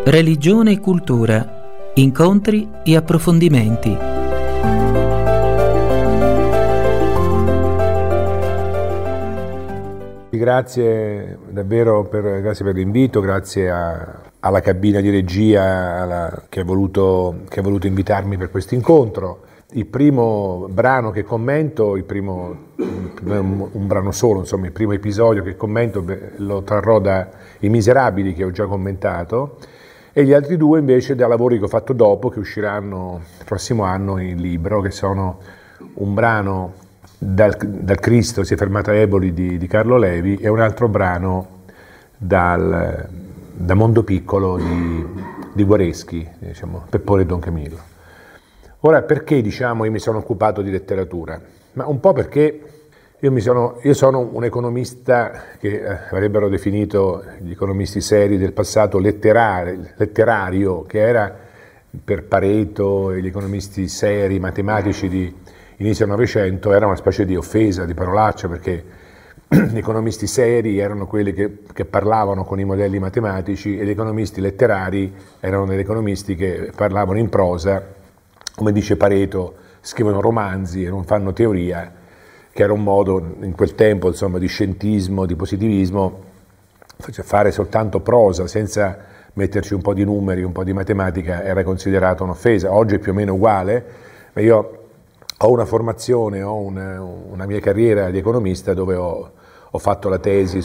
Religione e cultura, incontri e approfondimenti. Grazie davvero grazie per l'invito, grazie alla cabina di regia che ha voluto invitarmi per questo incontro. Il primo brano che commento, un brano solo, insomma, il primo episodio che commento lo trarrò da I Miserabili, che ho già commentato, e gli altri due invece da lavori che ho fatto dopo, che usciranno il prossimo anno in libro, che sono un brano dal Cristo si è fermata Eboli di Carlo Levi e un altro brano da Mondo Piccolo di Guareschi, diciamo, Peppone e Don Camillo. Ora, perché io mi sono occupato di letteratura? Ma un po' perché io sono un economista che avrebbero definito gli economisti seri del passato letterario, che era per Pareto e gli economisti seri, matematici di inizio Novecento, era una specie di offesa, di parolaccia, perché gli economisti seri erano quelli che parlavano con i modelli matematici e gli economisti letterari erano degli economisti che parlavano in prosa, come dice Pareto, scrivono romanzi e non fanno teoria, che era un modo in quel tempo, insomma, di scientismo, di positivismo, fare soltanto prosa senza metterci un po' di numeri, un po' di matematica, era considerato un'offesa. Oggi è più o meno uguale, ma io ho una formazione, ho una mia carriera di economista dove ho fatto la tesi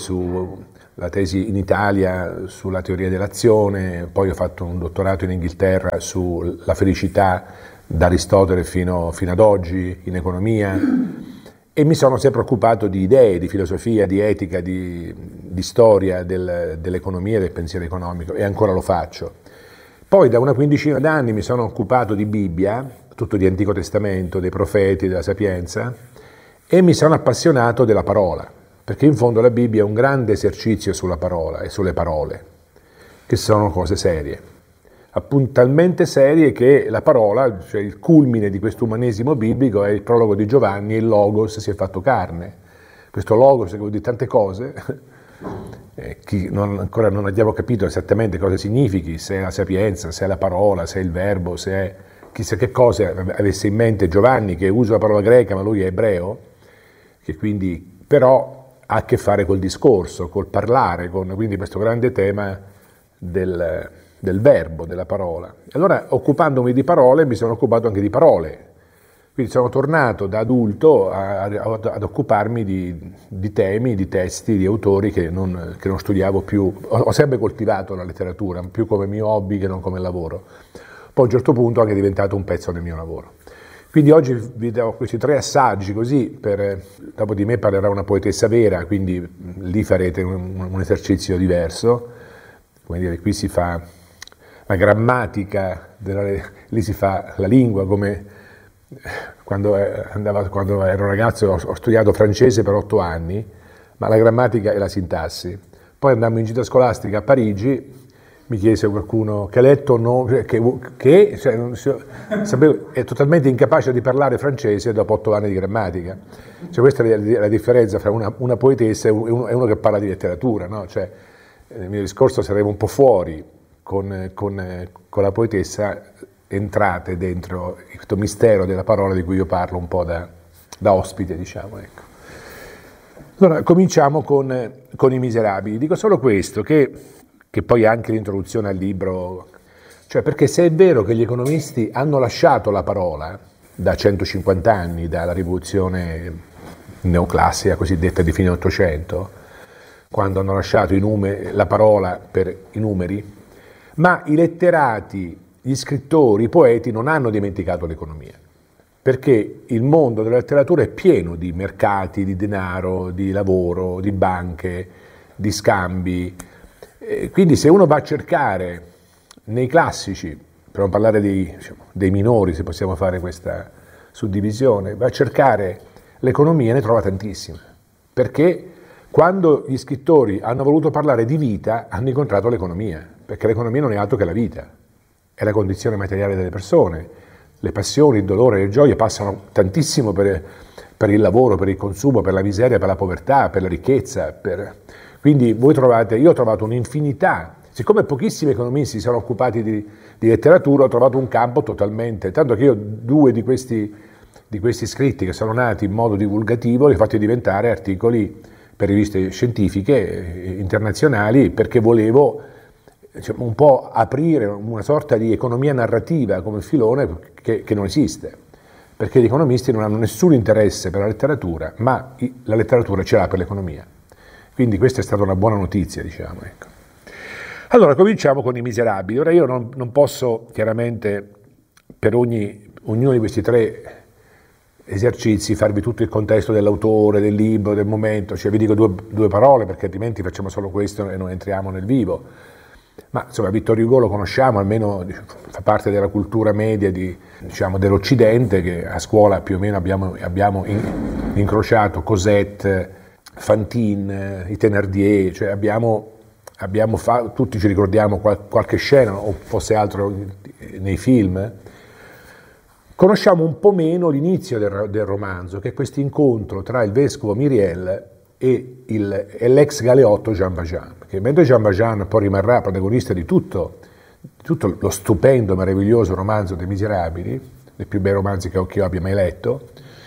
in Italia sulla teoria dell'azione, poi ho fatto un dottorato in Inghilterra sulla felicità da Aristotele fino ad oggi in economia, e mi sono sempre occupato di idee, di filosofia, di etica, di storia dell'economia e del pensiero economico, e ancora lo faccio. Poi da una quindicina d'anni mi sono occupato di Bibbia, tutto di Antico Testamento, dei profeti, della Sapienza, e mi sono appassionato della parola, perché in fondo la Bibbia è un grande esercizio sulla parola e sulle parole, che sono cose serie, appunto talmente serie che la parola, cioè il culmine di questo umanesimo biblico, è il prologo di Giovanni, e il Logos si è fatto carne. Questo Logos, che vuol dire tante cose, ancora non abbiamo capito esattamente cosa significhi, se è la sapienza, se è la parola, se è il verbo, se è chissà che cosa avesse in mente Giovanni, che usa la parola greca ma lui è ebreo, che quindi però ha a che fare col discorso, col parlare, quindi questo grande tema del verbo, della parola. Allora, occupandomi di parole, mi sono occupato anche di parole. Quindi sono tornato da adulto ad occuparmi di temi, di testi, di autori che non studiavo più. Ho sempre coltivato la letteratura, più come mio hobby che non come lavoro. Poi a un certo punto è anche diventato un pezzo del mio lavoro. Quindi oggi vi do questi 3 assaggi, così dopo di me parlerà una poetessa vera, quindi lì farete un esercizio diverso. Come dire, qui si fa la grammatica, lì si fa la lingua, come quando ero ragazzo ho studiato francese per 8 anni, ma la grammatica e la sintassi. Poi andammo in gita scolastica a Parigi, mi chiese qualcuno che ha letto è totalmente incapace di parlare francese dopo 8 anni di grammatica. Cioè, questa è la differenza fra una poetessa e uno che parla di letteratura, no? Cioè, nel mio discorso saremo un po' fuori con la poetessa, entrate dentro questo mistero della parola di cui io parlo un po' da ospite, diciamo, ecco. Allora, cominciamo con I Miserabili. Dico solo questo, che poi anche l'introduzione al libro, cioè perché se è vero che gli economisti hanno lasciato la parola da 150 anni, dalla rivoluzione neoclassica cosiddetta di fine Ottocento, quando hanno lasciato la parola per i numeri, ma i letterati, gli scrittori, i poeti non hanno dimenticato l'economia, perché il mondo della letteratura è pieno di mercati, di denaro, di lavoro, di banche, di scambi. Quindi se uno va a cercare nei classici, per non parlare dei minori, se possiamo fare questa suddivisione, va a cercare l'economia, ne trova tantissime, perché quando gli scrittori hanno voluto parlare di vita hanno incontrato l'economia, perché l'economia non è altro che la vita, è la condizione materiale delle persone, le passioni, il dolore, le gioie passano tantissimo per il lavoro, per il consumo, per la miseria, per la povertà, per la ricchezza, quindi io ho trovato un'infinità Siccome pochissimi economisti si sono occupati di letteratura, ho trovato un campo totalmente, tanto che io 2 di questi scritti che sono nati in modo divulgativo li ho fatti diventare articoli per riviste scientifiche internazionali, perché volevo un po' aprire una sorta di economia narrativa come filone che non esiste, perché gli economisti non hanno nessun interesse per la letteratura, ma la letteratura ce l'ha per l'economia. Quindi questa è stata una buona notizia, diciamo, ecco. Allora, cominciamo con I Miserabili. Ora io non posso chiaramente per ognuno di questi 3 esercizi farvi tutto il contesto dell'autore, del libro, del momento, cioè vi dico due parole perché altrimenti facciamo solo questo e non entriamo nel vivo. Ma insomma Victor Hugo lo conosciamo, almeno fa parte della cultura media dell'Occidente, che a scuola più o meno abbiamo incrociato Cosette, Fantine, i Thénardier, cioè tutti ci ricordiamo qualche scena o fosse altro nei film. Conosciamo un po' meno l'inizio del romanzo, che è questo incontro tra il vescovo Myriel e l'ex galeotto Jean Valjean, che mentre Jean Valjean poi rimarrà protagonista di tutto lo stupendo, meraviglioso romanzo dei Miserabili, dei più bei romanzi che io abbia mai letto,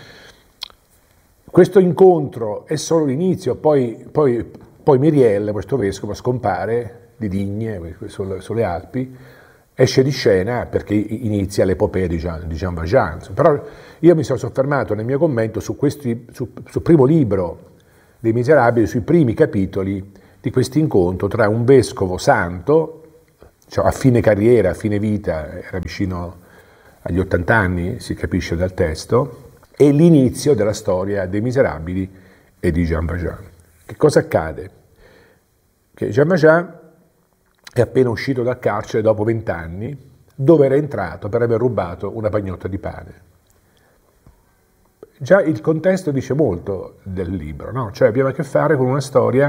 questo incontro è solo l'inizio, poi Myriel, questo vescovo, scompare di Digne, sulle Alpi, esce di scena perché inizia l'epopea di Jean Valjean. Però io mi sono soffermato nel mio commento sul primo libro dei Miserabili, sui primi capitoli di questo incontro tra un vescovo santo, cioè a fine carriera, a fine vita, era vicino agli 80 anni, si capisce dal testo, e l'inizio della storia dei Miserabili e di Jean Valjean. Che cosa accade? Che Jean Valjean è appena uscito dal carcere dopo 20 anni, dove era entrato per aver rubato una pagnotta di pane. Già il contesto dice molto del libro, no? Cioè abbiamo a che fare con una storia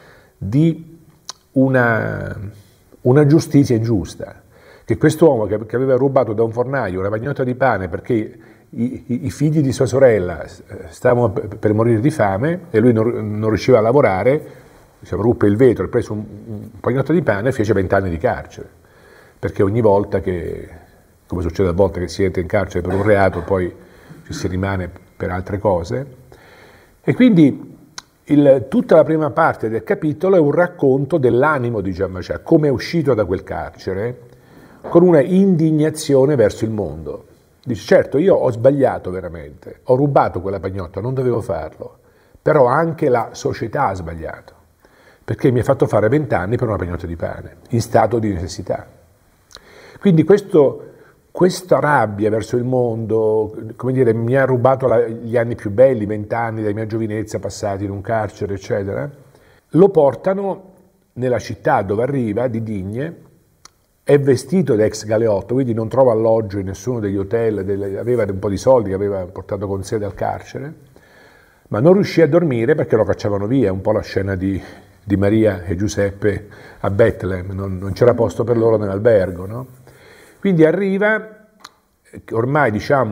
di una giustizia ingiusta, che quest'uomo che aveva rubato da un fornaio una pagnotta di pane perché i figli di sua sorella stavano per morire di fame e lui non riusciva a lavorare, ruppe il vetro e prese un pagnotto di pane e fece 20 anni di carcere, perché ogni volta come succede a volte che si entra in carcere per un reato, poi ci si rimane per altre cose. E quindi tutta la prima parte del capitolo è un racconto dell'animo di Jean Valjean, come è uscito da quel carcere, con una indignazione verso il mondo. Dice, certo, io ho sbagliato veramente, ho rubato quella pagnotta, non dovevo farlo, però anche la società ha sbagliato, perché mi ha fatto fare 20 anni per una pagnotta di pane, in stato di necessità. Quindi questa rabbia verso il mondo, come dire, mi ha rubato gli anni più belli, 20 anni della mia giovinezza passati in un carcere, eccetera, lo portano nella città dove arriva, di Digne, è vestito da ex galeotto, quindi non trova alloggio in nessuno degli hotel, aveva un po' di soldi che aveva portato con sé dal carcere, ma non riuscì a dormire perché lo cacciavano via, un po' la scena di Maria e Giuseppe a Betlemme, non c'era posto per loro nell'albergo, no? Quindi arriva, ormai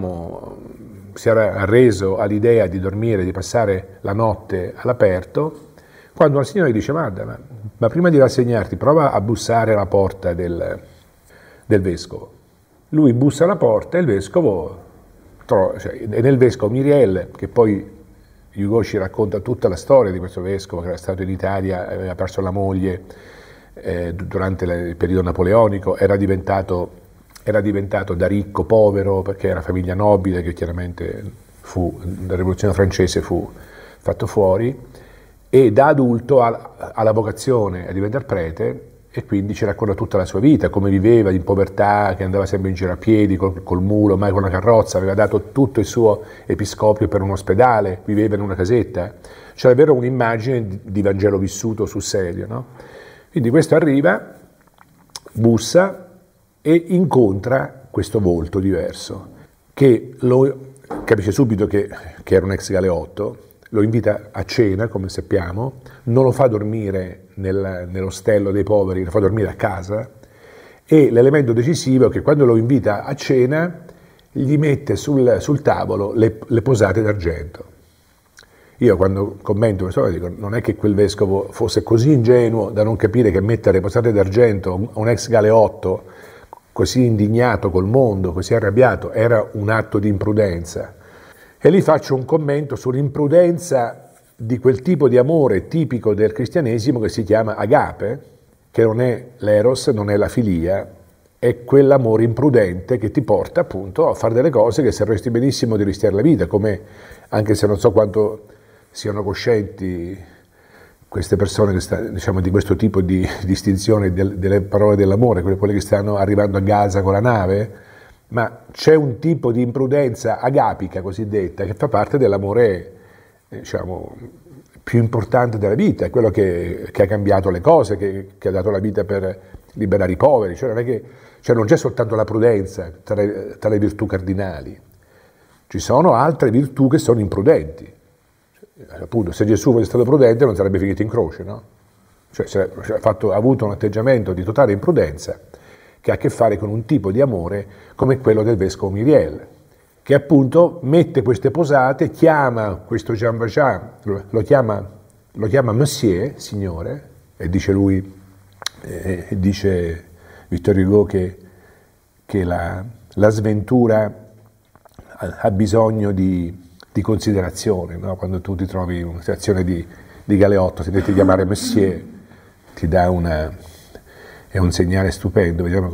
si era arreso all'idea di dormire, di passare la notte all'aperto, quando una signora gli dice, ma prima di rassegnarti prova a bussare alla porta del vescovo. Lui bussa alla porta e il vescovo, è nel vescovo Myriel, che poi Hugo ci racconta tutta la storia di questo vescovo che era stato in Italia, aveva perso la moglie durante il periodo napoleonico, era diventato da ricco povero perché era famiglia nobile, che chiaramente dalla rivoluzione francese fu fatto fuori, e da adulto ha la vocazione a diventare prete e quindi ci racconta tutta la sua vita, come viveva in povertà, che andava sempre in giro a piedi, col mulo, mai con una carrozza, aveva dato tutto il suo episcopio per un ospedale, viveva in una casetta. C'è davvero un'immagine di Vangelo vissuto sul serio, no? Quindi questo arriva, bussa e incontra questo volto diverso, che lo capisce subito che era un ex galeotto, lo invita a cena, come sappiamo, non lo fa dormire nell'ostello dei poveri, lo fa dormire a casa, e l'elemento decisivo è che quando lo invita a cena gli mette sul tavolo le posate d'argento Io quando commento questa cosa dico, non è che quel vescovo fosse così ingenuo da non capire che mettere posate d'argento a un ex galeotto, così indignato col mondo, così arrabbiato, era un atto di imprudenza. E lì faccio un commento sull'imprudenza di quel tipo di amore tipico del cristianesimo che si chiama agape, che non è l'eros, non è la filia, è quell'amore imprudente che ti porta appunto a fare delle cose che sapresti benissimo di rischiare la vita, come, anche se non so quanto siano coscienti queste persone che diciamo, di questo tipo di distinzione delle parole dell'amore, quelle che stanno arrivando a Gaza con la nave, ma c'è un tipo di imprudenza agapica cosiddetta che fa parte dell'amore, diciamo, più importante della vita, è quello che ha cambiato le cose, che ha dato la vita per liberare i poveri, non c'è soltanto la prudenza tra le virtù cardinali, ci sono altre virtù che sono imprudenti. Appunto, se Gesù fosse stato prudente non sarebbe finito in croce, no? Ha avuto un atteggiamento di totale imprudenza che ha a che fare con un tipo di amore come quello del vescovo Myriel, che appunto mette queste posate, chiama questo Jean Valjean, lo chiama Monsieur, signore, e dice lui, dice Victor Hugo che la sventura ha bisogno di considerazione, no? Quando tu ti trovi in una situazione di galeotto, se ti chiamare Monsieur, ti dà è un segnale stupendo, vediamo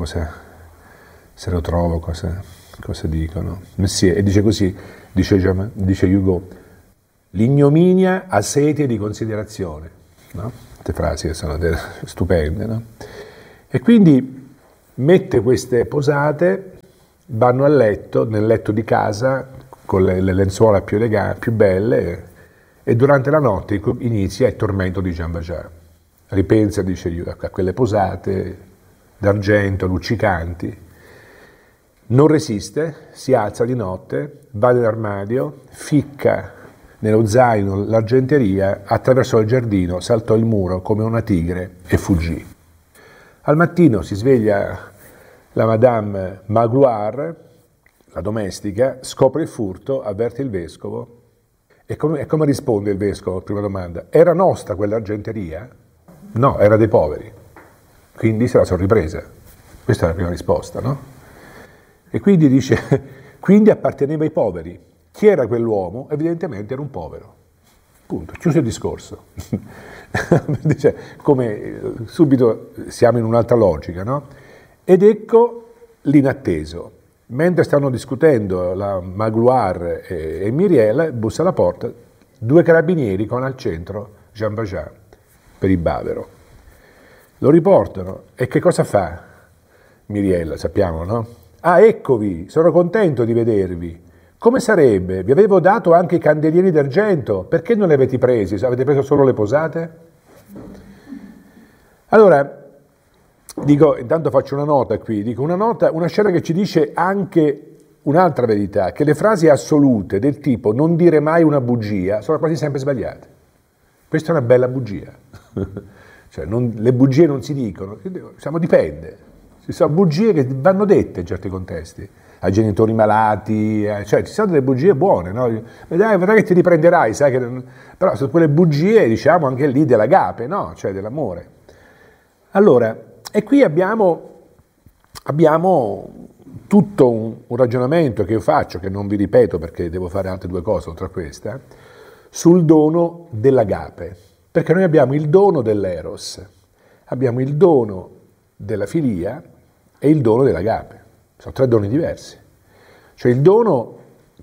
se lo trovo, cosa dicono. Monsieur, e dice così, dice Hugo, l'ignominia ha sete di considerazione, no? Queste frasi che sono stupende, no? E quindi mette queste posate, vanno a letto, nel letto di casa, con le lenzuola più belle, e durante la notte inizia il tormento di Jean Valjean. Ripensa, dice io, a quelle posate d'argento, luccicanti, non resiste, si alza di notte, va nell'armadio, ficca nello zaino l'argenteria, attraversò il giardino, saltò il muro come una tigre e fuggì. Al mattino si sveglia la Madame Magloire, la domestica, scopre il furto, avverte il vescovo. E come risponde il vescovo? Prima domanda. Era nostra quell'argenteria? No, era dei poveri. Quindi se la sono ripresa. Questa è la prima risposta, no? E quindi dice, quindi apparteneva ai poveri. Chi era quell'uomo? Evidentemente era un povero. Punto. Chiuso il discorso. Dice, come subito siamo in un'altra logica, no? Ed ecco l'inatteso. Mentre stanno discutendo la Magloire e Myriel, bussa alla porta, 2 carabinieri con al centro Jean Valjean per il bavero. Lo riportano e che cosa fa Myriel? Sappiamo, no? Ah, eccovi, sono contento di vedervi. Come sarebbe? Vi avevo dato anche i candelieri d'argento, perché non li avete presi? Avete preso solo le posate? Allora, dico, intanto faccio una nota qui, dico una scena che ci dice anche un'altra verità, che le frasi assolute del tipo non dire mai una bugia sono quasi sempre sbagliate. Questa è una bella bugia. Le bugie non si dicono, dipende. Ci sono bugie che vanno dette in certi contesti, ai genitori malati, ci sono delle bugie buone, no? Dai, vedrai che ti riprenderai, sai che però sono quelle bugie, diciamo, anche lì dell'agape, no? Cioè dell'amore. Allora, e qui abbiamo tutto un ragionamento che io faccio, che non vi ripeto perché devo fare altre 2 cose oltre a questa, sul dono dell'agape. Perché noi abbiamo il dono dell'eros, abbiamo il dono della filia e il dono dell'agape. Sono 3 doni diversi. Cioè il dono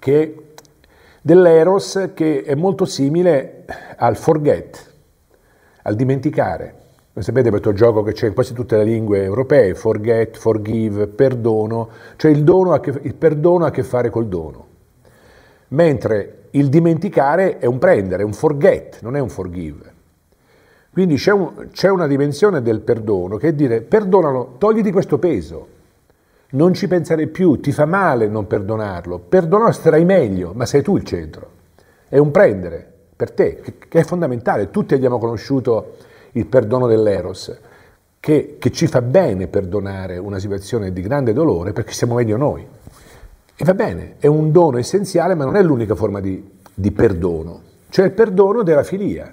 dell'eros che è molto simile al forget, al dimenticare. Voi sapete questo gioco che c'è in quasi tutte le lingue europee, forget, forgive, perdono, cioè il perdono ha a che fare col dono. Mentre il dimenticare è un prendere, è un forget, non è un forgive. Quindi c'è una dimensione del perdono che è dire perdonalo, togliti questo peso, non ci pensare più, ti fa male non perdonarlo, perdonalo starai meglio, ma sei tu il centro. È un prendere per te, che è fondamentale. Tutti abbiamo conosciuto il perdono dell'eros, che ci fa bene perdonare una situazione di grande dolore perché siamo meglio noi. E va bene, è un dono essenziale, ma non è l'unica forma di perdono. C'è il perdono della filia,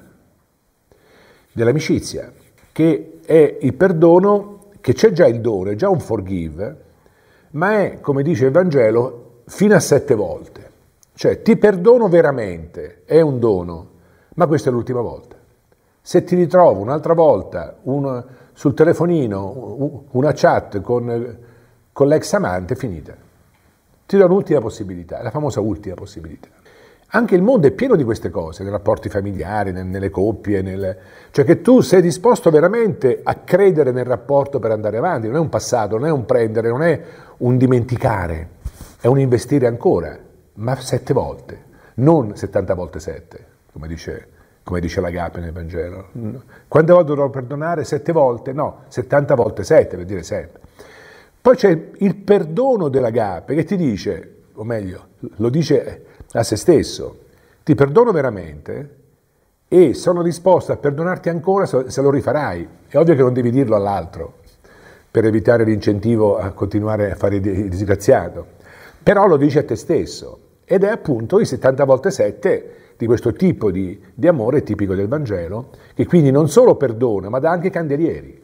dell'amicizia, che è il perdono che c'è già il dono, è già un forgive, ma è, come dice il Vangelo, fino a 7 volte. Cioè ti perdono veramente, è un dono, ma questa è l'ultima volta. Se ti ritrovo un'altra volta sul telefonino una chat con l'ex amante, è finita. Ti do un'ultima possibilità, la famosa ultima possibilità. Anche il mondo è pieno di queste cose, nei rapporti familiari, nelle coppie, cioè che tu sei disposto veramente a credere nel rapporto per andare avanti, non è un passato, non è un prendere, non è un dimenticare, è un investire ancora, ma 7 volte, non 70 volte 7, come dice l'Agape nel Vangelo. Quante volte dovrò perdonare? 7 volte? No, 70 volte 7, per dire sempre. Poi c'è il perdono dell'Agape che ti dice, o meglio, lo dice a se stesso, ti perdono veramente e sono disposto a perdonarti ancora se lo rifarai. È ovvio che non devi dirlo all'altro per evitare l'incentivo a continuare a fare il disgraziato, però lo dici a te stesso ed è appunto i 70 volte 7 di questo tipo di amore tipico del Vangelo, che quindi non solo perdona ma dà anche candelieri.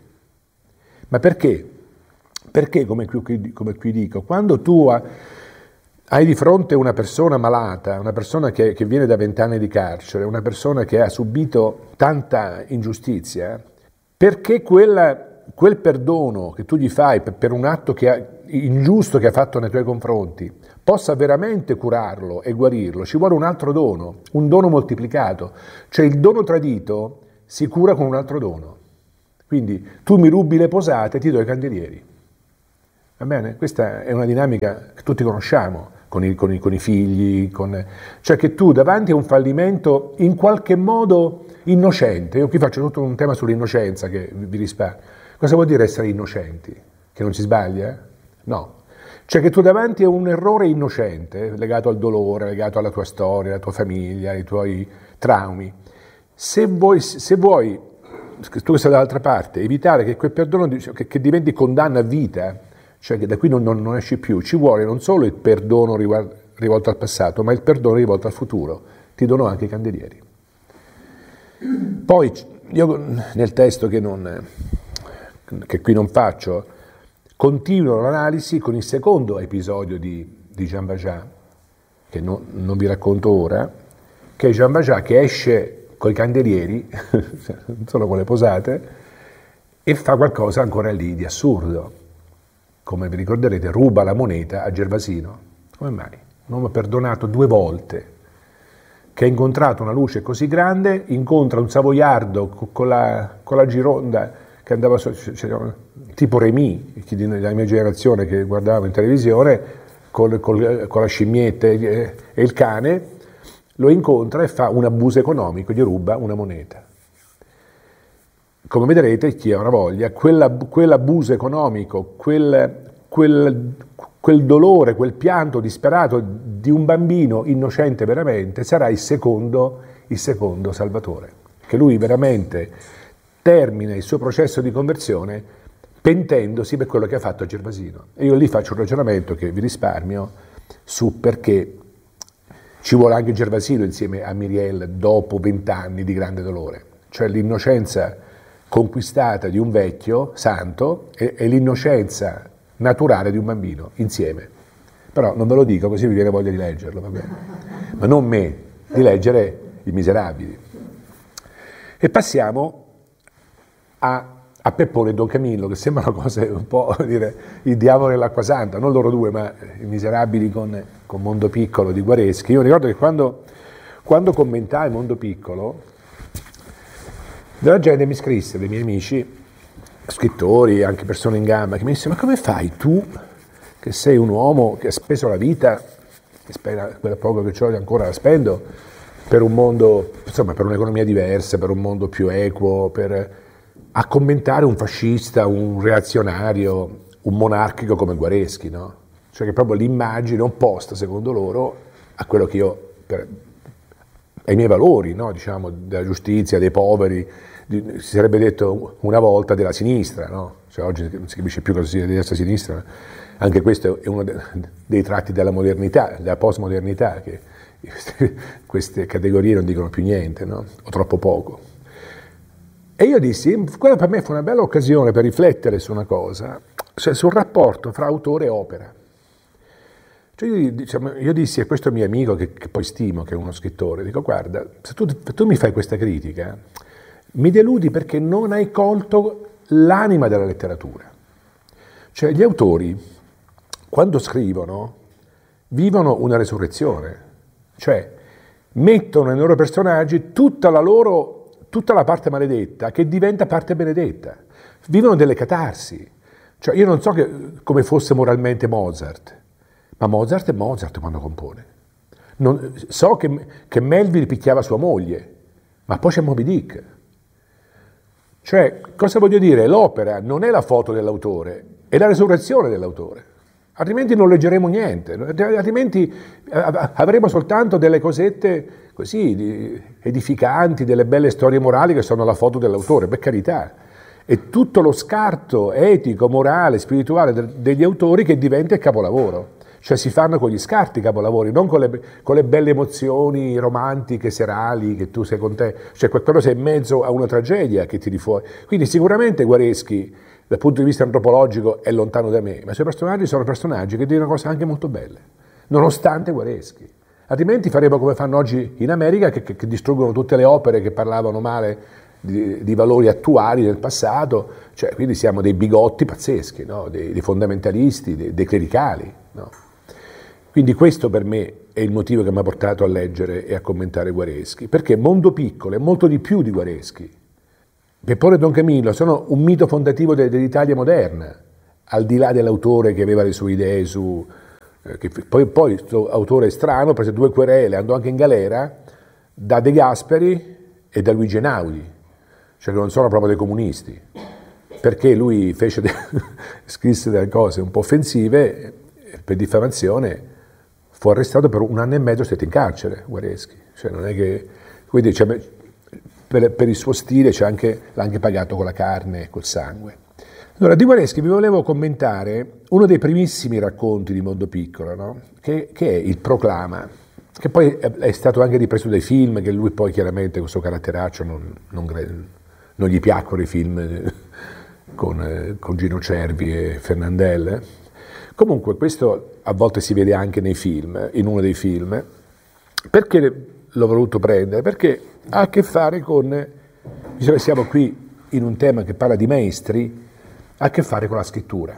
Ma perché? Perché, come qui dico, quando tu hai di fronte una persona malata, una persona che viene da 20 anni di carcere, una persona che ha subito tanta ingiustizia, perché quel perdono che tu gli fai per un atto ingiusto che ha fatto nei tuoi confronti possa veramente curarlo e guarirlo, ci vuole un altro dono, un dono moltiplicato. Cioè il dono tradito si cura con un altro dono. Quindi tu mi rubi le posate, ti do i candelieri. Va bene? Questa è una dinamica che tutti conosciamo con i figli, cioè che tu davanti a un fallimento in qualche modo innocente, io qui faccio tutto un tema sull'innocenza che vi risparmio. Cosa vuol dire essere innocenti? Che non si sbaglia? No. Cioè che tu davanti a un errore innocente, legato al dolore, legato alla tua storia, alla tua famiglia, ai tuoi traumi, se vuoi tu che sei dall'altra parte, evitare che quel perdono che diventi condanna a vita, cioè che da qui non esci più, ci vuole non solo il perdono rivolto al passato, ma il perdono rivolto al futuro. Ti dono anche i candelieri. Poi io nel testo che qui non faccio, continuo l'analisi con il secondo episodio di Jean Valjean, che non vi racconto ora, che è Jean Valjean che esce coi candelieri, non solo con le posate, e fa qualcosa ancora lì di assurdo. Come vi ricorderete, ruba la moneta a Gervasino. Come mai? Un uomo perdonato 2 volte, che ha incontrato una luce così grande, incontra un savoiardo con la gironda che andava tipo Rémy, della mia generazione che guardava in televisione, con la scimmietta e il cane, lo incontra e fa un abuso economico, gli ruba una moneta. Come vedrete, chi avrà voglia, quell'abuso economico, quel dolore, quel pianto disperato di un bambino innocente veramente, sarà il secondo Salvatore, che lui veramente termina il suo processo di conversione pentendosi per quello che ha fatto a Gervasino. E io lì faccio un ragionamento che vi risparmio su perché ci vuole anche Gervasino insieme a Myriel dopo 20 anni di grande dolore, cioè l'innocenza conquistata di un vecchio santo e l'innocenza naturale di un bambino insieme. Però non ve lo dico così vi viene voglia di leggerlo, va bene? Ma non me, di leggere I Miserabili. E passiamo a Peppone e Don Camillo, che sembrano cose un po' dire il diavolo e l'acqua santa, non loro due, ma I Miserabili con Mondo Piccolo di Guareschi. Io ricordo che quando commentai Mondo Piccolo, della gente mi scrisse, dei miei amici, scrittori, anche persone in gamba, che mi dissero: ma come fai tu, che sei un uomo che ha speso la vita, che spera quella poco che ho ancora la spendo, per un mondo, insomma, per un'economia diversa, per un mondo più equo, a commentare un fascista, un reazionario, un monarchico come Guareschi, no? Cioè che proprio l'immagine opposta, secondo loro, a quello che io, ai miei valori, no? Diciamo, della giustizia, dei poveri, si sarebbe detto una volta della sinistra, no? Cioè oggi non si capisce più cosa sia di destra e sinistra, anche questo è uno dei tratti della modernità, della postmodernità, che queste categorie non dicono più niente, no? O troppo poco. E io dissi, quella per me fu una bella occasione per riflettere su una cosa, cioè sul rapporto fra autore e opera. Cioè io dissi a questo mio amico, che poi stimo, che è uno scrittore, dico guarda, se tu mi fai questa critica, mi deludi perché non hai colto l'anima della letteratura. Cioè gli autori, quando scrivono, vivono una resurrezione, cioè mettono nei loro personaggi tutta la parte maledetta che diventa parte benedetta, vivono delle catarsi. Cioè io non so come fosse moralmente Mozart, ma Mozart è Mozart quando compone. So che Melville picchiava sua moglie, ma poi c'è Moby Dick. Cioè, cosa voglio dire? L'opera non è la foto dell'autore, è la resurrezione dell'autore. Altrimenti non leggeremo niente, altrimenti avremo soltanto delle cosette così edificanti, delle belle storie morali che sono la foto dell'autore, per carità. È tutto lo scarto etico, morale, spirituale degli autori che diventa il capolavoro. Cioè si fanno con gli scarti i capolavori, non con le belle emozioni romantiche, serali, che tu sei con te. Cioè quando sei in mezzo a una tragedia che tiri fuori. Quindi sicuramente Guareschi, dal punto di vista antropologico, è lontano da me, ma i suoi personaggi sono personaggi che dicono cose anche molto belle, nonostante Guareschi. Altrimenti faremo come fanno oggi in America, che distruggono tutte le opere che parlavano male di valori attuali del passato, cioè quindi siamo dei bigotti pazzeschi, no? dei fondamentalisti, dei clericali. No? Quindi questo per me è il motivo che mi ha portato a leggere e a commentare Guareschi, perché Mondo Piccolo è molto di più di Guareschi. Peppone e Don Camillo sono un mito fondativo dell'Italia moderna, al di là dell'autore che aveva le sue idee su... che poi questo autore strano prese 2 querele, andò anche in galera, da De Gasperi e da Luigi Einaudi, cioè che non sono proprio dei comunisti, perché lui scrisse delle cose un po' offensive per diffamazione, fu arrestato per 1 anno e mezzo, stette in carcere Guareschi, cioè non è che... Quindi per il suo stile l'ha anche pagato con la carne e col sangue. Allora, di Guareschi vi volevo commentare uno dei primissimi racconti di Mondo Piccolo, no? che è Il Proclama, che poi è stato anche ripreso dai film, che lui poi chiaramente con il suo caratteraccio non gli piacquero i film con Gino Cervi e Fernandel. Comunque questo a volte si vede anche nei film, in uno dei film. Perché l'ho voluto prendere? Perché ha a che fare con, visto che siamo qui in un tema che parla di maestri, ha a che fare con la scrittura.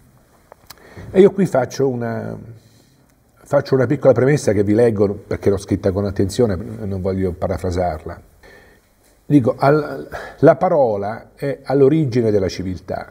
E io qui faccio una piccola premessa che vi leggo perché l'ho scritta con attenzione, non voglio parafrasarla. Dico, la parola è all'origine della civiltà.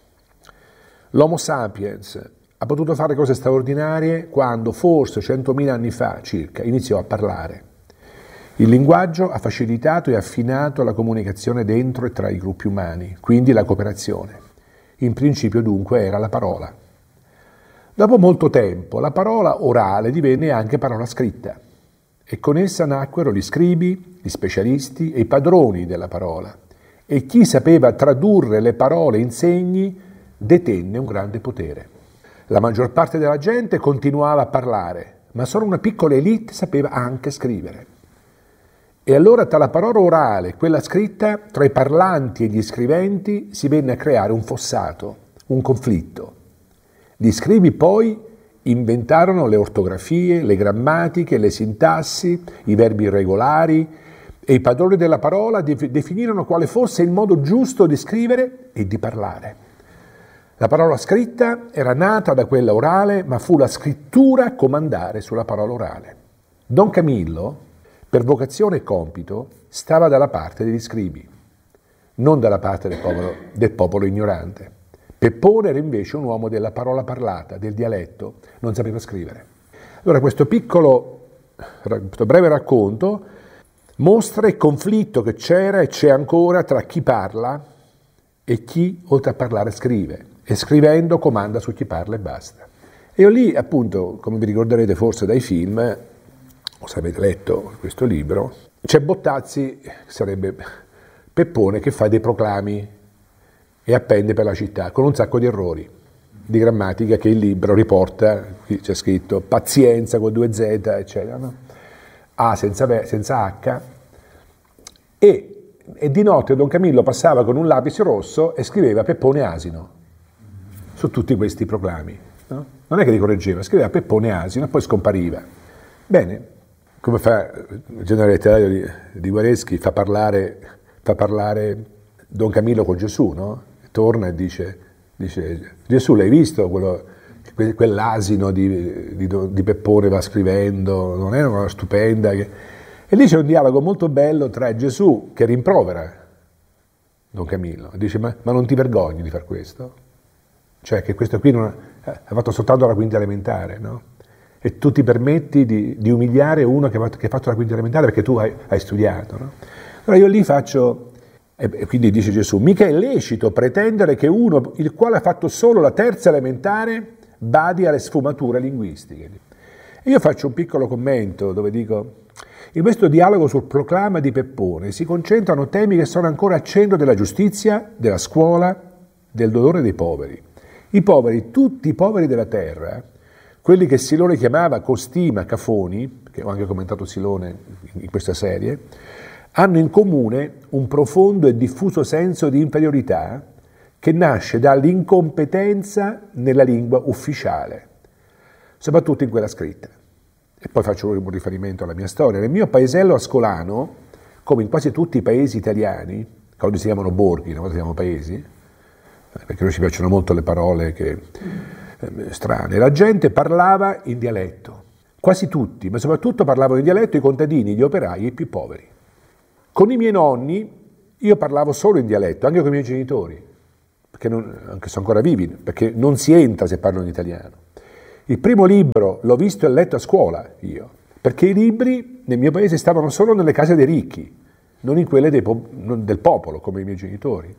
L'Homo sapiens ha potuto fare cose straordinarie quando, forse 100.000 anni fa circa, iniziò a parlare. Il linguaggio ha facilitato e affinato la comunicazione dentro e tra i gruppi umani, quindi la cooperazione. In principio dunque era la parola. Dopo molto tempo la parola orale divenne anche parola scritta e con essa nacquero gli scribi, gli specialisti e i padroni della parola e chi sapeva tradurre le parole in segni detenne un grande potere. La maggior parte della gente continuava a parlare, ma solo una piccola elite sapeva anche scrivere. E allora tra la parola orale e quella scritta, tra i parlanti e gli scriventi, si venne a creare un fossato, un conflitto. Gli scribi poi inventarono le ortografie, le grammatiche, le sintassi, i verbi irregolari e i padroni della parola definirono quale fosse il modo giusto di scrivere e di parlare. La parola scritta era nata da quella orale, ma fu la scrittura a comandare sulla parola orale. Don Camillo, per vocazione e compito, stava dalla parte degli scribi, non dalla parte del popolo ignorante. Peppone era invece un uomo della parola parlata, del dialetto, non sapeva scrivere. Allora questo breve racconto mostra il conflitto che c'era e c'è ancora tra chi parla e chi, oltre a parlare, scrive. E scrivendo comanda su chi parla e basta. E io lì, appunto, come vi ricorderete forse dai film, o se avete letto questo libro, c'è Bottazzi, che sarebbe Peppone, che fa dei proclami e appende per la città, con un sacco di errori di grammatica che il libro riporta, qui c'è scritto pazienza con 2 Z, eccetera. No? A senza H, e di notte Don Camillo passava con un lapis rosso e scriveva Peppone Asino su tutti questi proclami. No? Non è che li correggeva, scriveva Peppone Asino e poi scompariva. Bene, come fa il generale letterario di Guareschi, fa parlare Don Camillo con Gesù, no? Torna e dice Gesù, l'hai visto quell'asino di Peppone va scrivendo, non era una stupenda... E lì c'è un dialogo molto bello tra Gesù che rimprovera Don Camillo, e dice ma non ti vergogni di far questo? Cioè che questo qui ha fatto soltanto la quinta elementare, no? E tu ti permetti di umiliare uno che ha fatto la quinta elementare perché tu hai studiato, no? Allora io lì faccio, e quindi dice Gesù, mica è lecito pretendere che uno il quale ha fatto solo la terza elementare badi alle sfumature linguistiche. E io faccio un piccolo commento dove dico, in questo dialogo sul proclama di Peppone si concentrano temi che sono ancora al centro della giustizia, della scuola, del dolore dei poveri. I poveri, tutti i poveri della terra, quelli che Silone chiamava con stima cafoni, che ho anche commentato Silone in questa serie, hanno in comune un profondo e diffuso senso di inferiorità che nasce dall'incompetenza nella lingua ufficiale, soprattutto in quella scritta. E poi faccio un riferimento alla mia storia. Nel mio paesello ascolano, come in quasi tutti i paesi italiani, che oggi si chiamano borghi, una volta si chiamano paesi, perché noi ci piacciono molto le parole strane, la gente parlava in dialetto, quasi tutti, ma soprattutto parlavano in dialetto i contadini, gli operai e i più poveri. Con i miei nonni io parlavo solo in dialetto, anche con i miei genitori, anche sono ancora vivi, perché non si entra se parlo in italiano. Il primo libro l'ho visto e letto a scuola io, perché i libri nel mio paese stavano solo nelle case dei ricchi, non in quelle del popolo, come i miei genitori.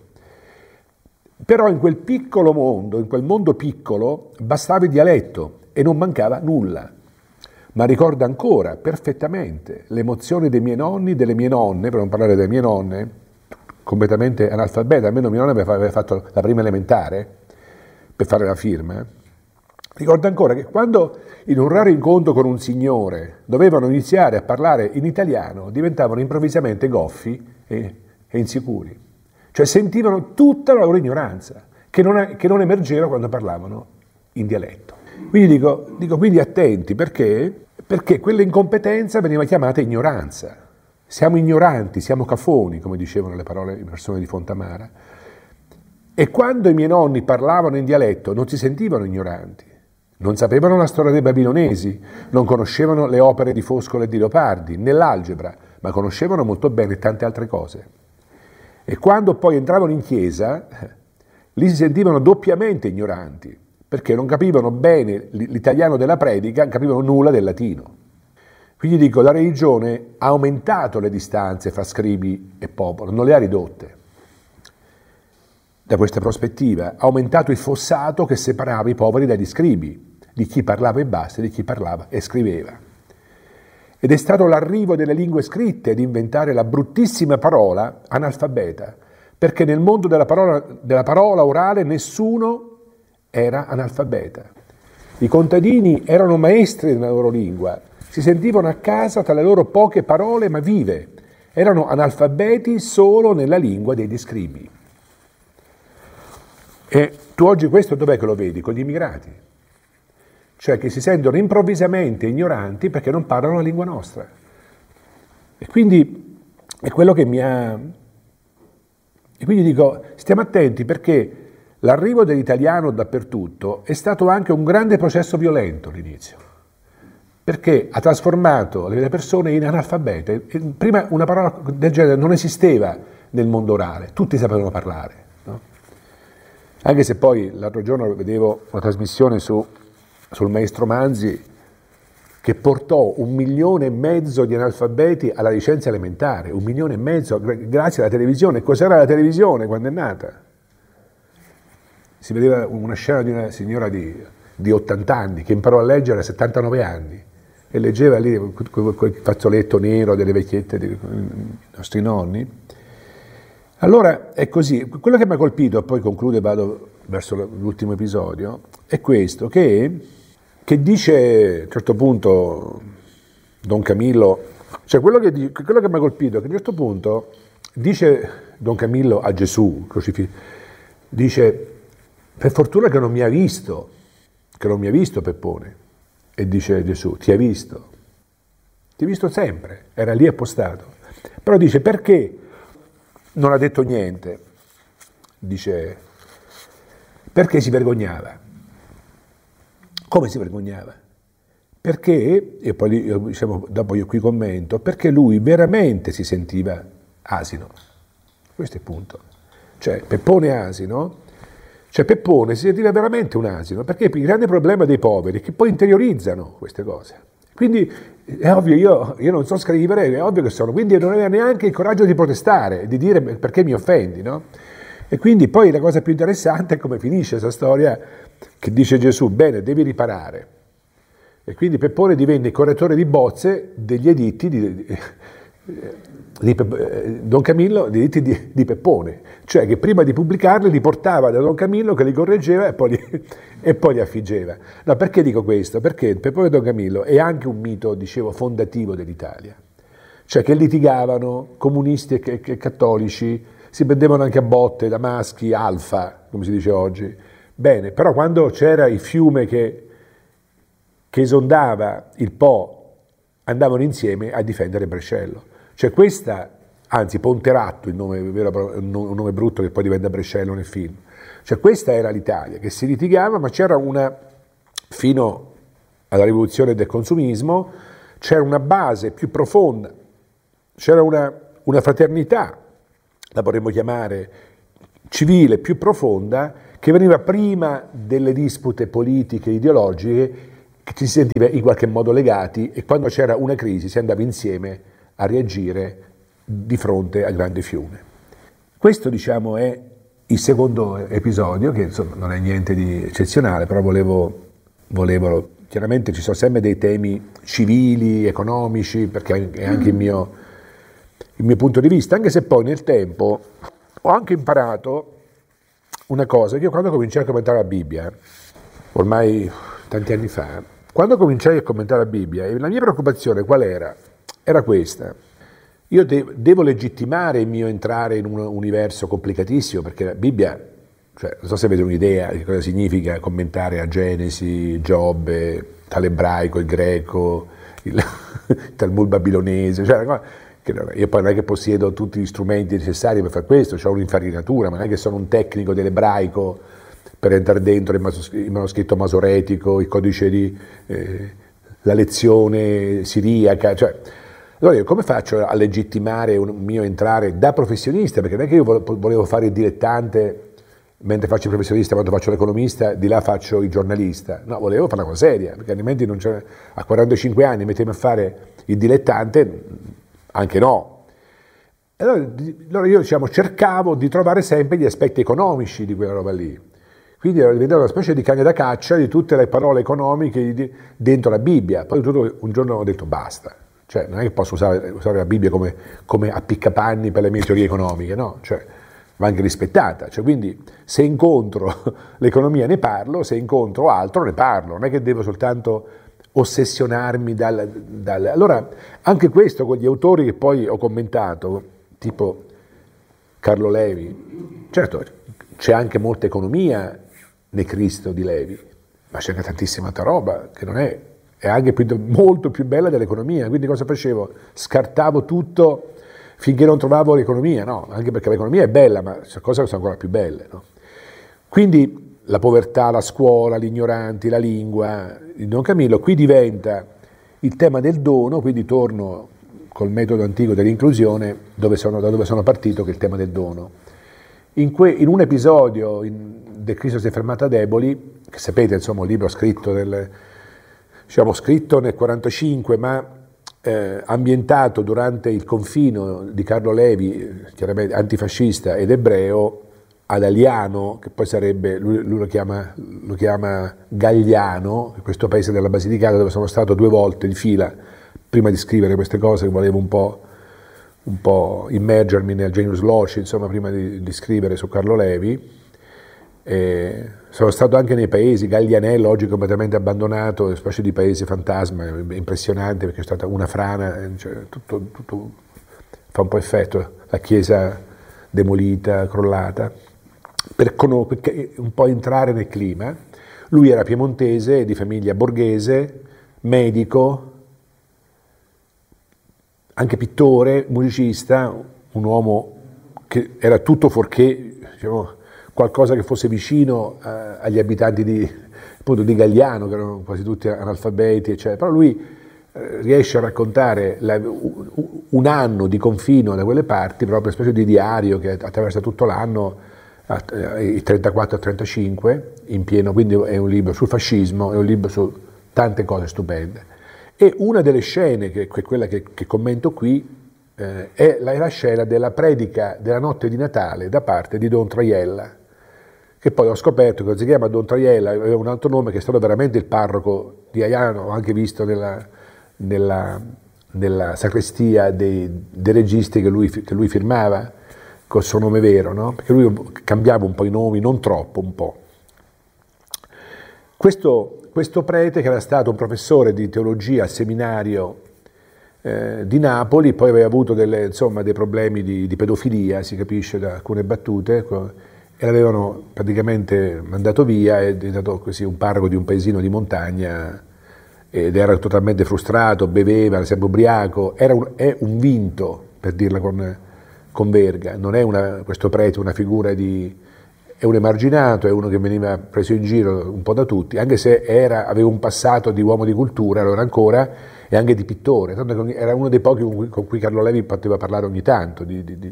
Però in quel piccolo mondo, in quel mondo piccolo, bastava il dialetto e non mancava nulla. Ma ricordo ancora perfettamente le emozioni dei miei nonni, delle mie nonne, per non parlare delle mie nonne, completamente analfabete, almeno mia nonna aveva fatto la prima elementare per fare la firma. Ricordo ancora che quando in un raro incontro con un signore dovevano iniziare a parlare in italiano, diventavano improvvisamente goffi e insicuri. Cioè sentivano tutta la loro ignoranza, che non emergeva quando parlavano in dialetto. Quindi dico quindi attenti, perché quella incompetenza veniva chiamata ignoranza. Siamo ignoranti, siamo cafoni, come dicevano le persone di Fontamara. E quando i miei nonni parlavano in dialetto non si sentivano ignoranti. Non sapevano la storia dei babilonesi, non conoscevano le opere di Foscolo e di Leopardi, né l'algebra, ma conoscevano molto bene tante altre cose. E quando poi entravano in chiesa, lì si sentivano doppiamente ignoranti, perché non capivano bene l'italiano della predica, non capivano nulla del latino. Quindi dico, la religione ha aumentato le distanze fra scribi e popolo, non le ha ridotte. Da questa prospettiva ha aumentato il fossato che separava i poveri dagli scribi, di chi parlava e basta e di chi parlava e scriveva. Ed è stato l'arrivo delle lingue scritte ad inventare la bruttissima parola analfabeta, perché nel mondo della parola orale nessuno era analfabeta. I contadini erano maestri nella loro lingua, si sentivano a casa tra le loro poche parole ma vive, erano analfabeti solo nella lingua degli scribi. E tu oggi questo dov'è che lo vedi? Con gli immigrati, cioè che si sentono improvvisamente ignoranti perché non parlano la lingua nostra. E quindi è quello che mi ha... E quindi dico, stiamo attenti perché l'arrivo dell'italiano dappertutto è stato anche un grande processo violento all'inizio, perché ha trasformato le persone in analfabete. Prima una parola del genere non esisteva nel mondo orale, tutti sapevano parlare, no? Anche se poi l'altro giorno vedevo una trasmissione sul maestro Manzi che portò 1,5 milioni di analfabeti alla licenza elementare, 1,5 milioni grazie alla televisione. Cos'era la televisione quando è nata? Si vedeva una scena di una signora di 80 anni che imparò a leggere a 79 anni e leggeva lì quel fazzoletto nero delle vecchiette dei nostri nonni. Allora è così, quello che mi ha colpito, poi concludo e vado verso l'ultimo episodio, è questo, che dice a un certo punto Don Camillo Cioè quello che mi ha colpito è che a un certo punto dice Don Camillo a Gesù, dice, per fortuna che non mi ha visto Peppone. E dice Gesù, ti ha visto sempre, era lì appostato. Però dice, perché non ha detto niente? Dice, perché si vergognava. Come si vergognava? Perché, e poi diciamo, dopo io qui commento, perché lui veramente si sentiva asino. Questo è il punto. Cioè, Peppone asino, cioè Peppone si sentiva veramente un asino, perché il grande problema dei poveri è che poi interiorizzano queste cose. Quindi è ovvio, io non so scrivere, è ovvio che sono, quindi non aveva neanche il coraggio di protestare, di dire perché mi offendi, no? E quindi poi la cosa più interessante è come finisce questa storia che dice Gesù, bene, devi riparare. E quindi Peppone divenne correttore di bozze degli editti di Don Camillo, degli editti di Peppone, cioè che prima di pubblicarli li portava da Don Camillo che li correggeva e poi li affiggeva. No, perché dico questo? Perché Peppone e Don Camillo è anche un mito, dicevo, fondativo dell'Italia. Cioè che litigavano comunisti e cattolici, si prendevano anche a botte da maschi, alfa, come si dice oggi. Bene, però quando c'era il fiume che esondava il Po, andavano insieme a difendere Brescello. Cioè questa, anzi Ponteratto, il nome, un nome brutto che poi diventa Brescello nel film. Cioè questa era l'Italia, che si litigava, ma c'era fino alla rivoluzione del consumismo, c'era una base più profonda, c'era una fraternità, la vorremmo chiamare civile, più profonda, che veniva prima delle dispute politiche, ideologiche, che ci si sentiva in qualche modo legati e quando c'era una crisi si andava insieme a reagire di fronte al grande fiume. Questo, diciamo, è il secondo episodio, che insomma non è niente di eccezionale, però volevo chiaramente ci sono sempre dei temi civili, economici, perché è anche il mio punto di vista, anche se poi nel tempo ho anche imparato una cosa, che io quando cominciai a commentare la Bibbia, ormai tanti anni fa, quando cominciai a commentare la Bibbia, la mia preoccupazione qual era? Era questa. Io devo legittimare il mio entrare in un universo complicatissimo, perché la Bibbia, cioè, non so se avete un'idea di cosa significa commentare a Genesi, Giobbe, dall'ebraico, il greco, il Talmud babilonese, cioè, io poi non è che possiedo tutti gli strumenti necessari per fare questo, ho un'infarinatura, ma non è che sono un tecnico dell'ebraico per entrare dentro il manoscritto masoretico, il codice di la lezione siriaca, cioè, allora io come faccio a legittimare un mio entrare da professionista? Perché non è che io volevo fare il dilettante mentre faccio il professionista, quando faccio l'economista, di là faccio il giornalista. No, volevo fare una cosa seria, perché altrimenti a 45 anni mettermi a fare il dilettante, anche no. Allora io, diciamo, cercavo di trovare sempre gli aspetti economici di quella roba lì. Quindi ero diventato una specie di cane da caccia di tutte le parole economiche dentro la Bibbia. Poi un giorno ho detto basta. Cioè, non è che posso usare la Bibbia come appiccapanni per le mie teorie economiche, no? Cioè, va anche rispettata. Cioè, quindi, se incontro l'economia ne parlo, se incontro altro ne parlo. Non è che devo soltanto ossessionarmi Allora, anche questo con gli autori che poi ho commentato, tipo Carlo Levi, certo, c'è anche molta economia nel Cristo di Levi, ma c'è anche tantissima altra roba che non è anche molto più bella dell'economia. Quindi cosa facevo? Scartavo tutto finché non trovavo l'economia, no? Anche perché l'economia è bella, ma c'è cose che sono ancora più belle, no? Quindi la povertà, la scuola, gli ignoranti, la lingua, il Don Camillo, qui diventa il tema del dono, quindi torno col metodo antico dell'inclusione, da dove sono partito, che è il tema del dono. In un episodio del Cristo si è fermato a deboli, che sapete, insomma, un libro scritto nel 45, ma ambientato durante il confino di Carlo Levi, chiaramente antifascista ed ebreo, ad Aliano, che poi sarebbe, lui lo chiama Gagliano, questo paese della Basilicata dove sono stato 2 volte di fila, prima di scrivere queste cose, che volevo un po' immergermi nel genius loci, insomma, prima di scrivere su Carlo Levi. sono stato anche nei paesi, Gallianello oggi completamente abbandonato, una specie di paese fantasma, impressionante perché è stata una frana, cioè, tutto fa un po' effetto, la chiesa demolita, crollata, per un po' entrare nel clima. Lui era piemontese, di famiglia borghese, medico, anche pittore, musicista, un uomo che era tutto fuorché, diciamo, qualcosa che fosse vicino agli abitanti appunto, di Galliano, che erano quasi tutti analfabeti, eccetera. Però lui riesce a raccontare un anno di confino da quelle parti, proprio una specie di diario che attraversa tutto l'anno, i 34 e 35, in pieno, quindi è un libro sul fascismo, è un libro su tante cose stupende. E una delle scene, che è quella che commento qui, è la scena della predica della notte di Natale da parte di Don Traiella, che poi ho scoperto che si chiama Don Traiella, aveva un altro nome, che è stato veramente il parroco di Aiano, ho anche visto nella sacrestia dei registi che lui firmava col suo nome vero, no? Perché lui cambiava un po' i nomi, non troppo, un po'. Questo prete, che era stato un professore di teologia al seminario di Napoli, poi aveva avuto dei problemi di pedofilia, si capisce da alcune battute, e l'avevano praticamente mandato via, è diventato così un parroco di un paesino di montagna, ed era totalmente frustrato, beveva, era sempre ubriaco, è un vinto, per dirla con Verga, non è questo prete una figura è un emarginato, è uno che veniva preso in giro un po' da tutti, anche se aveva un passato di uomo di cultura, allora ancora, e anche di pittore, tanto che era uno dei pochi con cui Carlo Levi poteva parlare ogni tanto.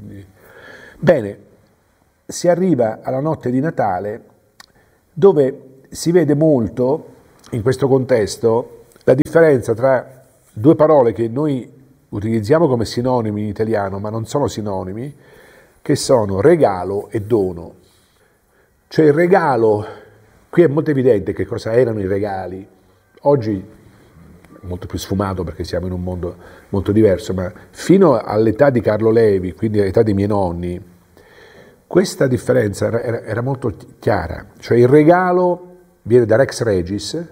Bene, si arriva alla notte di Natale, dove si vede molto, in questo contesto, la differenza tra due parole che noi utilizziamo come sinonimi in italiano, ma non sono sinonimi, che sono regalo e dono. Cioè il regalo, qui è molto evidente che cosa erano i regali. Oggi è molto più sfumato perché siamo in un mondo molto diverso, ma fino all'età di Carlo Levi, quindi all'età dei miei nonni, questa differenza era molto chiara. Cioè il regalo viene da Rex Regis,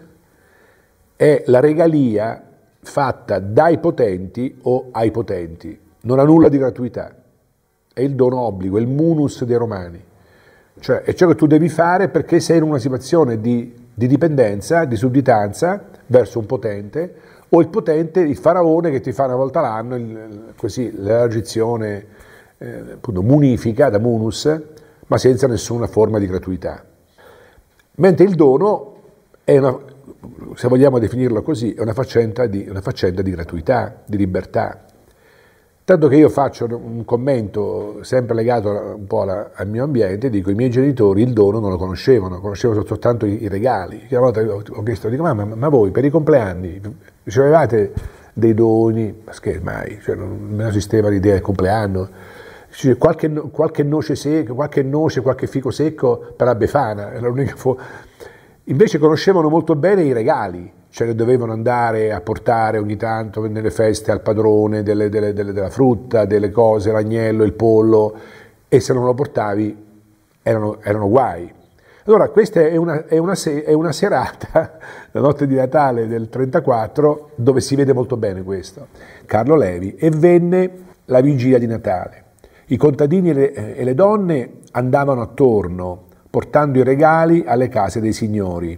è la regalia fatta dai potenti o ai potenti, non ha nulla di gratuità, è il dono obbligo, è il munus dei romani, cioè è ciò che tu devi fare perché sei in una situazione di dipendenza, di sudditanza verso un potente, o il potente, il faraone che ti fa una volta l'anno così l'elargizione appunto munifica da munus, ma senza nessuna forma di gratuità. Mentre il dono è se vogliamo definirlo così, è una faccenda di gratuità, di libertà. Tanto che io faccio un commento sempre legato un po' al mio ambiente, dico: i miei genitori il dono non lo conoscevano soltanto i regali. Una volta ho chiesto, dico, ma voi per i compleanni ricevevate dei doni? Ma che mai? Cioè, non esisteva l'idea del compleanno. Cioè, qualche noce secca, qualche fico secco per la Befana, era l'unica Invece conoscevano molto bene i regali, cioè ne dovevano andare a portare ogni tanto nelle feste al padrone della frutta, delle cose, l'agnello, il pollo, e se non lo portavi erano guai. Allora questa è una serata, la notte di Natale del 34, dove si vede molto bene questo. Carlo Levi, e venne la vigilia di Natale. I contadini e le donne andavano attorno, portando i regali alle case dei signori,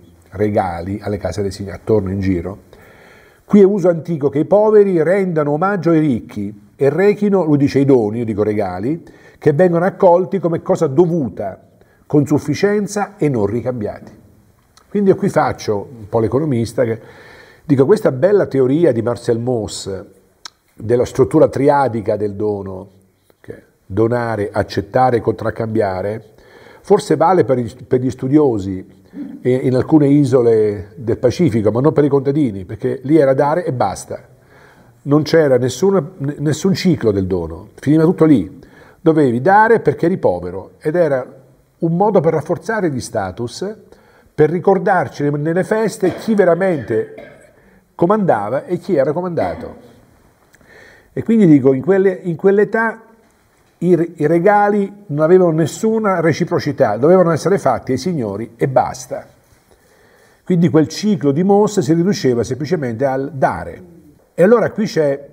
attorno in giro. Qui è uso antico che i poveri rendano omaggio ai ricchi e rechino, lui dice i doni, io dico regali, che vengono accolti come cosa dovuta, con sufficienza e non ricambiati. Quindi io qui faccio un po' l'economista, che dico questa bella teoria di Marcel Mauss della struttura triadica del dono, che donare, accettare e contraccambiare, forse vale per gli studiosi in alcune isole del Pacifico, ma non per i contadini, perché lì era dare e basta. Non c'era nessun ciclo del dono, finiva tutto lì. Dovevi dare perché eri povero, ed era un modo per rafforzare gli status, per ricordarci nelle feste chi veramente comandava e chi era comandato. E quindi dico, in quell'età i regali non avevano nessuna reciprocità, dovevano essere fatti ai signori e basta. Quindi quel ciclo di Mauss si riduceva semplicemente al dare. E allora qui c'è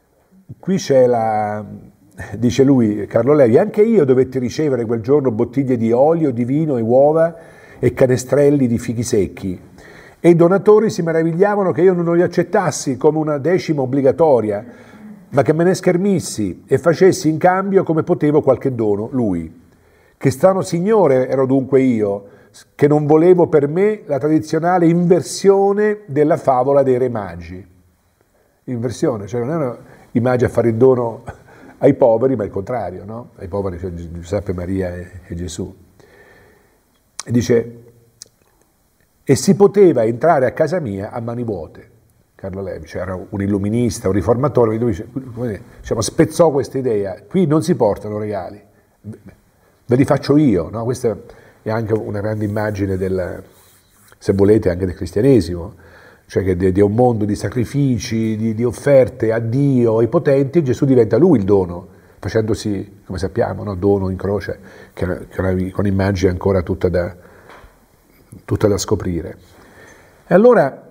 la, dice lui, Carlo Levi, anche io dovetti ricevere quel giorno bottiglie di olio, di vino e uova e canestrelli di fichi secchi. E i donatori si meravigliavano che io non li accettassi come una decima obbligatoria, ma che me ne schermissi e facessi in cambio come potevo qualche dono, lui. Che strano signore ero dunque io, che non volevo per me la tradizionale inversione della favola dei re magi. Inversione, cioè non erano i magi a fare il dono ai poveri, ma il contrario, no? Ai poveri, cioè Giuseppe, Maria e Gesù. E dice, e si poteva entrare a casa mia a mani vuote. Carlo Levi, cioè era un illuminista, un riformatore, lui diciamo, spezzò questa idea. Qui non si portano regali, ve li faccio io, no? Questa è anche una grande immagine del, se volete, anche del cristianesimo, cioè che di un mondo di sacrifici, di offerte a Dio, ai potenti, Gesù diventa lui il dono, facendosi, come sappiamo, no? Dono in croce, con immagini ancora tutta da scoprire. E allora,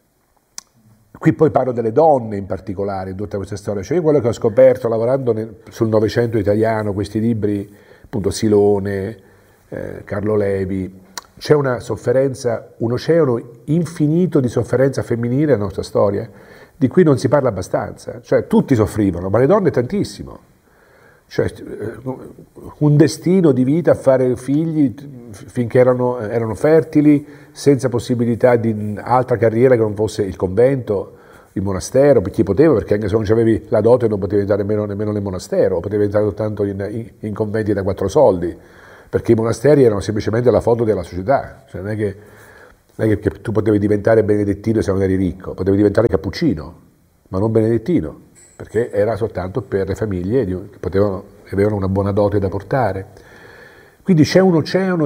qui poi parlo delle donne in particolare in tutta questa storia, cioè io quello che ho scoperto lavorando sul Novecento italiano, questi libri, appunto Silone, Carlo Levi, c'è una sofferenza, un oceano infinito di sofferenza femminile nella nostra storia, di cui non si parla abbastanza, cioè tutti soffrivano, ma le donne tantissimo, cioè un destino di vita a fare figli finché erano fertili, senza possibilità di altra carriera che non fosse il convento, il monastero, per chi poteva, perché anche se non avevi la dote non potevi entrare nemmeno nel monastero, potevi entrare soltanto in conventi da 4 soldi, perché i monasteri erano semplicemente la foto della società, cioè non è che tu potevi diventare benedettino se non eri ricco, potevi diventare cappuccino, ma non benedettino, perché era soltanto per le famiglie che avevano una buona dote da portare. Quindi c'è un oceano